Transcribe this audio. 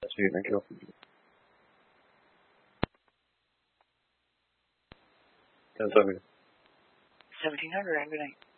Sweet, thank you. 10:30. 1700, have a good night.